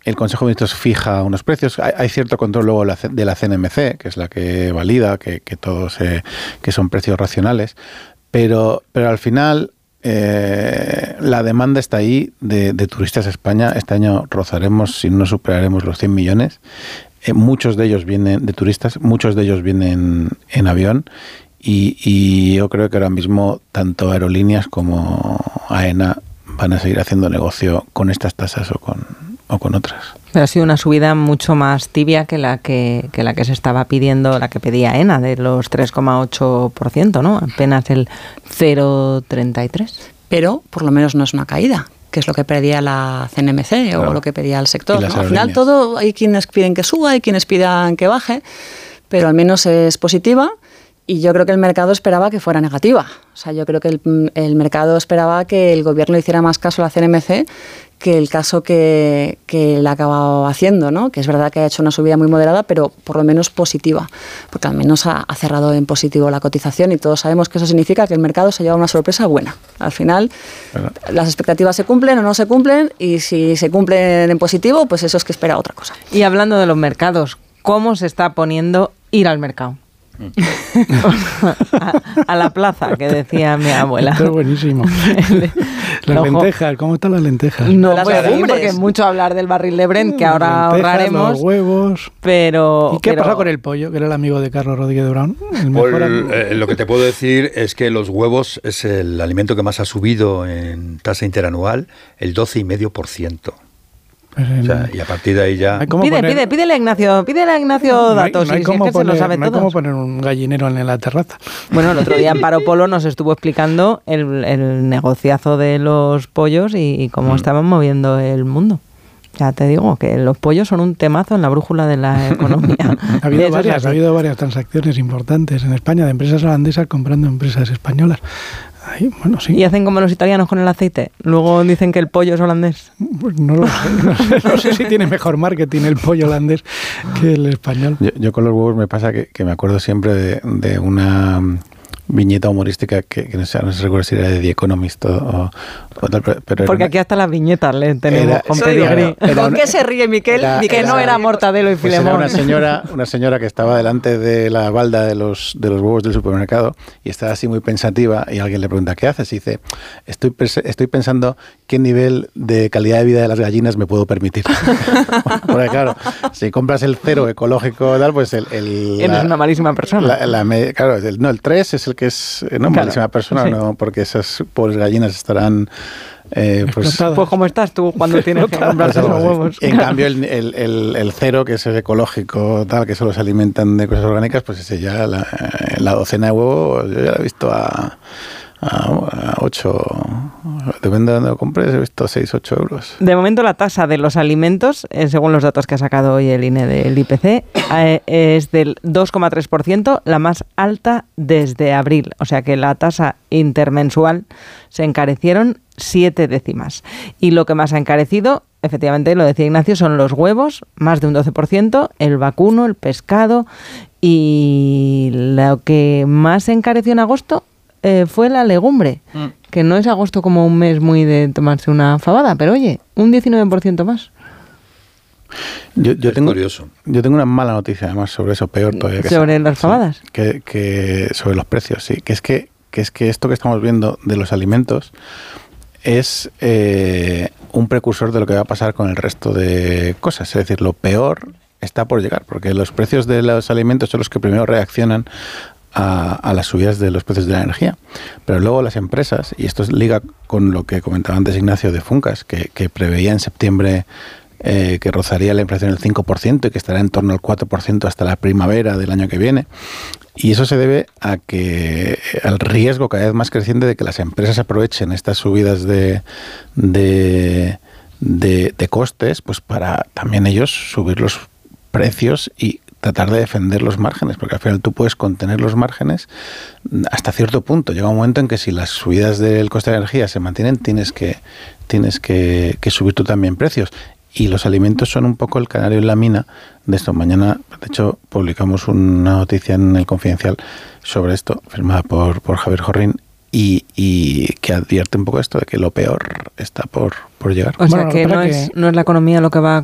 el Consejo de Ministros fija unos precios. Hay cierto control luego de la CNMC, que es la que valida que que son precios racionales, pero al final la demanda está ahí de turistas a España. Este año rozaremos, si no superaremos los 100 millones. Muchos de ellos vienen de turistas, muchos de ellos vienen en avión y yo creo que ahora mismo tanto aerolíneas como AENA van a seguir haciendo negocio con estas tasas o con otras. Pero ha sido una subida mucho más tibia que la que se estaba pidiendo, la que pedía AENA, de los 3,8%, ¿no? Apenas el 0,33%. Pero por lo menos no es una caída, que es lo que pedía la CNMC o lo que pedía el sector, ¿no? Al final todo, hay quienes piden que suba, hay quienes pidan que baje, pero al menos es positiva. Y yo creo que el mercado esperaba que fuera negativa. O sea, yo creo que el mercado esperaba que el gobierno le hiciera más caso a la CNMC que el caso que le ha acabado haciendo, ¿no? Que es verdad que ha hecho una subida muy moderada, pero por lo menos positiva, porque al menos ha cerrado en positivo la cotización y todos sabemos que eso significa que el mercado se lleva una sorpresa buena. Al final, las expectativas se cumplen o no se cumplen, y si se cumplen en positivo, pues eso es que espera otra cosa. Y hablando de los mercados, ¿cómo se está poniendo ir al mercado? a la plaza, que decía mi abuela. Esto es buenísimo. Las lentejas, ¿cómo están las lentejas? No las legumbres, porque es mucho hablar del barril de Brent, que ahora ahorraremos. Los huevos. Pero ¿y qué pasa con el pollo, que era el amigo de Carlos Rodríguez de Brown? Lo que te puedo decir es que los huevos es el alimento que más ha subido en tasa interanual, el 12,5%. O sea, y a partir de ahí ya... Pídele a Ignacio datos. No hay cómo poner un gallinero en la terraza. Bueno, el otro día Amparo Polo nos estuvo explicando el negociazo de los pollos y cómo estaban moviendo el mundo. Ya te digo que los pollos son un temazo en la brújula de la economía. Ha habido varias transacciones importantes en España de empresas holandesas comprando empresas españolas. Ay, bueno, sí. ¿Y hacen como los italianos con el aceite? Luego dicen que el pollo es holandés. Pues no lo sé. No sé si tiene mejor marketing el pollo holandés que el español. Yo con los huevos me pasa que me acuerdo siempre de una viñeta humorística que no sé recuerdo si era de The Economist o tal, pero porque aquí hasta las viñetas le tenemos con pedigrí. ¿Con qué se ríe Miquel? Que no era Mortadelo y Filemón. Pues era una señora que estaba delante de la balda de los huevos del supermercado y estaba así muy pensativa y alguien le pregunta ¿qué haces? Y dice estoy pensando qué nivel de calidad de vida de las gallinas me puedo permitir. Porque claro, si compras el cero ecológico tal, pues eres una malísima persona. Claro, el 3 es el que es malísima persona, sí. No, porque esas pobres gallinas estarán pues como estás tú cuando tienes que comprar esos huevos. En cambio el cero, que es el ecológico tal, que solo se alimentan de cosas orgánicas, pues ese ya la docena de huevos yo ya la he visto a 8, depende de dónde lo compres, he visto 6-8 euros. De momento la tasa de los alimentos, según los datos que ha sacado hoy el INE del IPC, es del 2,3%, la más alta desde abril. O sea que la tasa intermensual se encarecieron 7 décimas. Y lo que más ha encarecido, efectivamente, lo decía Ignacio, son los huevos, más de un 12%, el vacuno, el pescado, y lo que más se encareció en agosto fue la legumbre, que no es agosto como un mes muy de tomarse una fabada, pero oye, un 19% más. Yo tengo una mala noticia además sobre eso, peor todavía. ¿Sobre las fabadas? Que sobre los precios, sí. Que es que esto que estamos viendo de los alimentos es un precursor de lo que va a pasar con el resto de cosas. Es decir, lo peor está por llegar, porque los precios de los alimentos son los que primero reaccionan a las subidas de los precios de la energía. Pero luego las empresas, y esto liga con lo que comentaba antes Ignacio de Funcas, que preveía en septiembre que rozaría la inflación el 5% y que estará en torno al 4% hasta la primavera del año que viene. Y eso se debe al riesgo cada vez más creciente de que las empresas aprovechen estas subidas de costes, pues para también ellos subir los precios y tratar de defender los márgenes, porque al final tú puedes contener los márgenes hasta cierto punto. Llega un momento en que si las subidas del coste de la energía se mantienen, tienes que subir tú también precios. Y los alimentos son un poco el canario en la mina de esto. Mañana, de hecho, publicamos una noticia en El Confidencial sobre esto, firmada por Javier Jorrín, y que advierte un poco esto de que lo peor está por llegar. O sea, que no es la economía lo que va